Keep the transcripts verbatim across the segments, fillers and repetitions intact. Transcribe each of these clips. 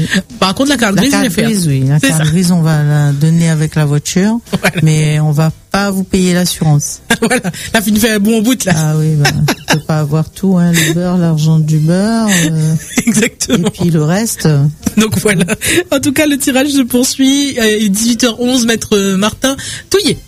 Par contre, la carte La grise, je carte vais faire. grise, oui. La C'est carte ça. grise, on va la donner avec la voiture, Voilà. mais on va pas vous payer l'assurance. Voilà. La fille fait un bon bout, là. Ah oui, bah, on peut pas avoir tout, hein, le beurre, l'argent du beurre, euh, et Exactement. puis le reste. Donc voilà. En tout cas, le tirage se poursuit. Euh, dix-huit heures onze, maître Martin Touillet.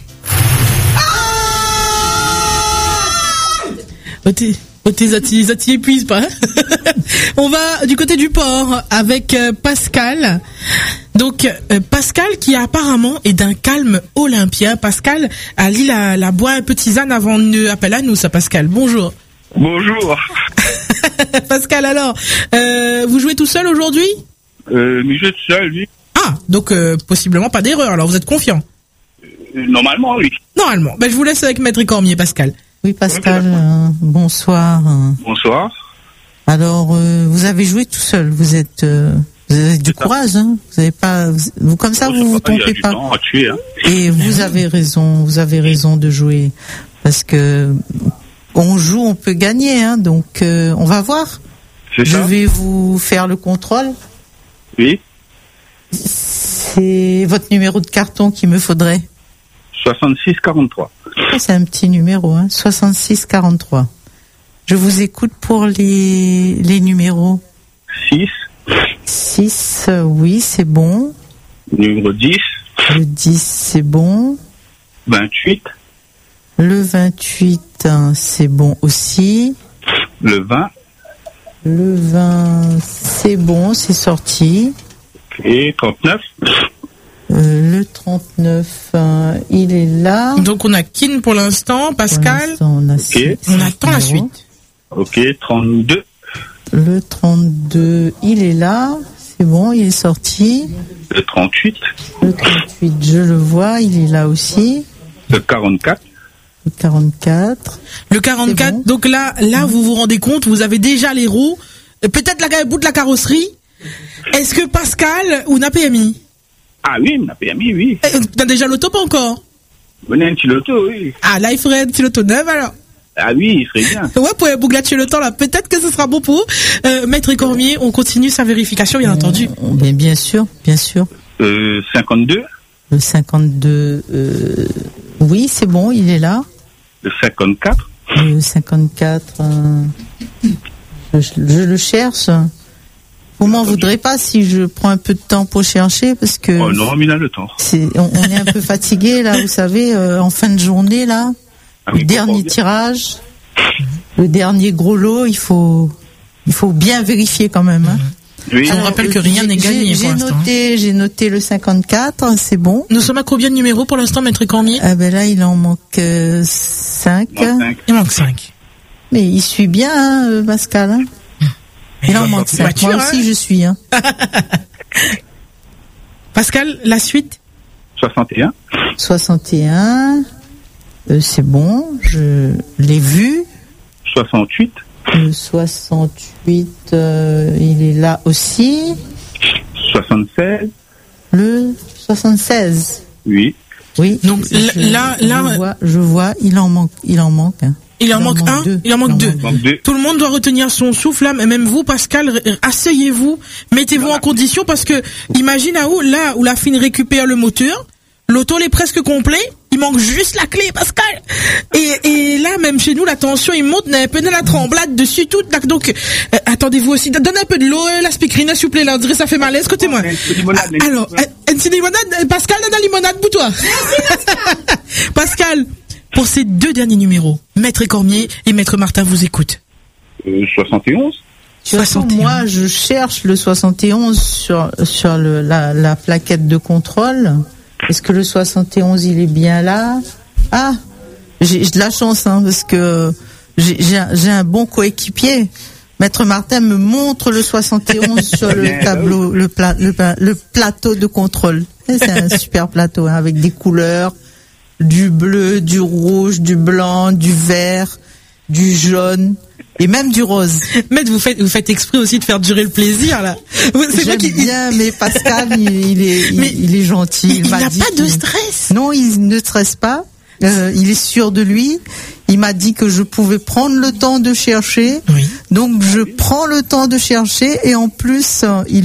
Oh, t'es, oh, t'es, t'es, t'es épuise pas. Hein. On va du côté du port avec euh, Pascal. Donc euh, Pascal qui apparemment est d'un calme olympien. Pascal a lit la, la bois un peu tisane avant de appel à nous, ça Pascal. Bonjour. Bonjour. Pascal alors, euh, vous jouez tout seul aujourd'hui? Euh, mais je suis seul, lui. Ah, donc euh, possiblement pas d'erreur. Alors vous êtes confiant? Euh, normalement, oui. Normalement. Ben je vous laisse avec Maître Cormier, Pascal. Oui, Pascal, euh, bonsoir. Bonsoir. Alors, euh, vous avez joué tout seul. Vous êtes, euh, vous avez du courage, hein. Vous avez pas, vous comme ça, Oh, vous vous il y a trompez du pas. temps à tuer, hein. Et vous avez raison, vous avez raison de jouer parce que on joue, on peut gagner, hein. Donc, euh, on va voir. C'est Je ça? vais vous faire le contrôle. Oui. C'est votre numéro de carton qu'il me faudrait. soixante-six quarante-trois. C'est un petit numéro, hein. soixante-six quarante-trois. Je vous écoute pour les, les numéros. six. six, euh, oui, c'est bon. Numéro dix. Le dix, c'est bon. vingt-huit. Le vingt-huit, hein, c'est bon aussi. Le vingt. Le vingt, c'est bon, c'est sorti. Et trente-neuf. Euh, le trente-neuf, euh, il est là. Donc on a Kin pour l'instant, Pascal. Pour l'instant, on a Ok. six On attend la numéros. suite. Ok, trente-deux. Le trente-deux, il est là. C'est bon, il est sorti. Le trente-huit. Le trente-huit, je le vois, il est là aussi. Le quarante-quatre. Le quarante-quatre. Le quarante-quatre, C'est bon. donc là, là, vous vous rendez compte, vous avez déjà les roues, euh, peut-être la bout de la carrosserie. Est-ce que Pascal, ou n'a P M I? Ah oui, on a permis, oui. Eh, T'as déjà l'auto, pas encore? Venez un petit loto, oui. Ah, là, il faudrait un petit loto neuf, alors. Ah oui, il serait bien. Ouais, pour bouglacher le temps, là, peut-être que ce sera bon pour vous. Euh, Maître Cormier, on continue sa vérification, bien entendu. Euh, bien, bien sûr, bien sûr. Euh, cinquante-deux. Le cinquante-deux, euh, oui, c'est bon, il est là. Le cinquante-quatre. Le cinquante-quatre, euh, je, je le cherche. Vous m'en voudrez pas si je prends un peu de temps pour chercher parce que Oh non, mais il a le temps. c'est, on, on est un peu fatigué là, vous savez, euh, en fin de journée là. Ah Le oui, dernier bon, tirage, le dernier gros lot, il faut, il faut bien vérifier quand même. Hein. Oui. On rappelle que rien j'ai- n'est gagné j'ai- pour l'instant. J'ai noté, j'ai noté le cinquante-quatre, c'est bon. Nous sommes à combien de numéros pour l'instant, Maître Cormier? Ah ben là, il en manque euh, cinq. vingt-cinq. Il manque cinq. Mais il suit bien, hein, euh, Pascal. Hein. Il en manque cinq. Voiture, Moi aussi, hein. je suis. Hein. Pascal, la suite? soixante et un. soixante et un. Euh, c'est bon, je l'ai vu. soixante-huit. Le soixante-huit, euh, il est là aussi. soixante-seize. Le soixante-seize. Oui. Oui. Donc, je, là- je là- vois, je vois, il en manque, il en manque. Hein. Il en manque un, deux. il en manque deux. manque deux. Tout le monde doit retenir son souffle, là, mais même vous, Pascal, r- asseyez-vous, mettez-vous en condition, parce que, imagine à où, là, où la fine récupère le moteur, l'auto est presque complet, il manque juste la clé, Pascal. Et, et là, même chez nous, la tension, il monte, un peu de la tremblade dessus, tout, là, donc, euh, attendez-vous aussi, donne un peu de l'eau, euh, la speakerine, s'il vous plaît, là, on dirait ça fait malaise, côté-moi. Un petit limonade, Ah, alors, un un petit limonade, euh, Pascal, donne la limonade pour toi. Pascal, pour ces deux derniers numéros, Maître Cormier et Maître Martin vous écoutent. Euh, soixante et onze. De toute façon, soixante et un. moi, je cherche le soixante et onze sur, sur le, la, la plaquette de contrôle. Est-ce que le soixante et onze, il est bien là? Ah, j'ai j'ai de la chance, hein, parce que j'ai j'ai un, j'ai un bon coéquipier. Maître Martin me montre le soixante et onze sur le tableau, le, pla, le, pla- le plateau de contrôle. Et c'est un super plateau, hein, avec des couleurs, du bleu, du rouge, du blanc, du vert, du jaune et même du rose. Maître, vous faites, vous faites exprès aussi de faire durer le plaisir, là. Vous- C'est vrai J'aime qu'il bien, mais Pascal, il, il est, il, Mais il est gentil. il, il m'a n'a dit pas de qu'il- stress. Non, il ne stresse pas. Euh, il est sûr de lui. Il m'a dit que je pouvais prendre le temps de chercher. Oui. Donc, je prends le temps de chercher et en plus, euh, il